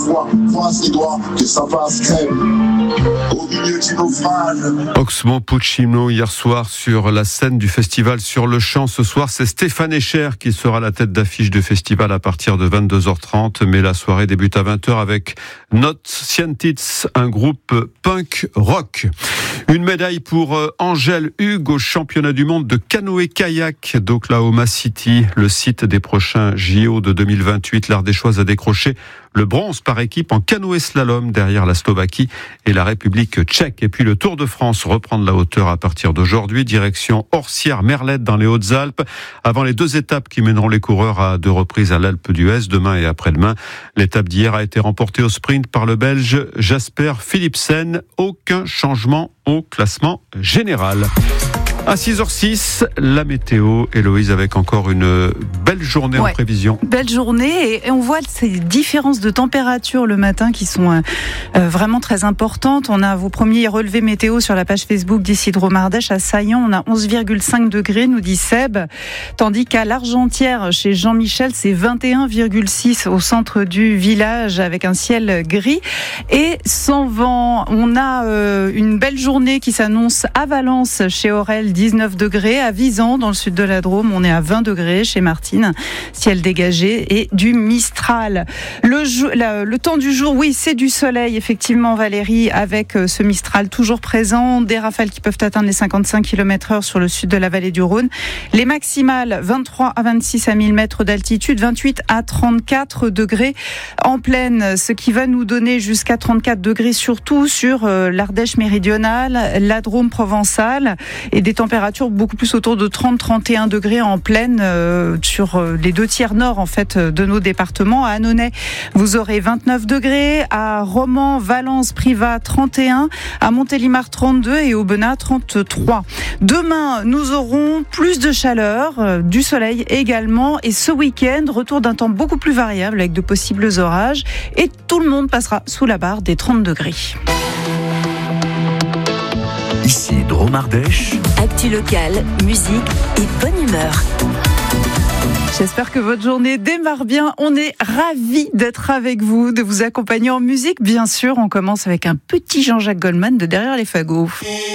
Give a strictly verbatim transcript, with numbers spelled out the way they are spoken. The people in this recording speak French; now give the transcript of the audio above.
Croise les doigts, que ça passe crème. Au milieu du naufrage. Oxmo Puccino hier soir sur la scène du festival Sur le Champ. Ce soir, c'est Stéphane Escher qui sera la tête d'affiche du festival à partir de vingt-deux heures trente. Mais la soirée débute à vingt heures avec Not Scientits, un groupe punk rock. Une médaille pour Angèle Hugues au championnat du monde de canoë-kayak d'Oklahoma City. Le site des prochains J O de deux mille vingt-huit, l'Ardéchoise a décroché le bronze par équipe en canoë-slalom derrière la Slovaquie et la République tchèque. Et puis le Tour de France reprend de la hauteur à partir d'aujourd'hui, direction Orsières-Merlette dans les Hautes-Alpes, avant les deux étapes qui mèneront les coureurs à deux reprises à l'Alpe d'Huez, demain et après-demain. L'étape d'hier a été remportée au sprint par le Belge Jasper Philipsen. Aucun changement au classement général. À six heures six, la météo, Héloïse, avec encore une belle journée ouais, en prévision. Belle journée, et on voit ces différences de température le matin qui sont euh, vraiment très importantes. On a vos premiers relevés météo sur la page Facebook d'Isidro Mardèche. À Saillant, on a onze virgule cinq degrés, nous dit Seb, tandis qu'à l'Argentière, chez Jean-Michel, c'est vingt et un virgule six au centre du village, avec un ciel gris et sans vent. On a euh, une belle journée qui s'annonce à Valence, chez Aurel, dix-neuf degrés, à Visan, dans le sud de la Drôme, on est à vingt degrés, chez Martine, ciel dégagé et du Mistral. Le, jou- la, le temps du jour, oui, c'est du soleil, effectivement, Valérie, avec ce Mistral toujours présent, des rafales qui peuvent atteindre les cinquante-cinq kilomètres heure sur le sud de la vallée du Rhône. Les maximales, vingt-trois à vingt-six à mille mètres d'altitude, vingt-huit à trente-quatre degrés en plaine, ce qui va nous donner jusqu'à trente-quatre degrés, surtout sur euh, l'Ardèche méridionale, la Drôme provençale, et des températures beaucoup plus autour de trente à trente et un degrés en plaine euh, sur euh, les deux tiers nord en fait de nos départements. À Annonay, vous aurez vingt-neuf degrés, à Romans, Valence, Privas trente et un, à Montélimar trente-deux et Aubenas trente-trois. Demain, nous aurons plus de chaleur, euh, du soleil également, et ce week-end, retour d'un temps beaucoup plus variable avec de possibles orages, et tout le monde passera sous la barre des trente degrés. Ici Drôme Ardèche. Actu locale, musique et bonne humeur. J'espère que votre journée démarre bien. On est ravis d'être avec vous, de vous accompagner en musique. Bien sûr, on commence avec un petit Jean-Jacques Goldman de Derrière les fagots.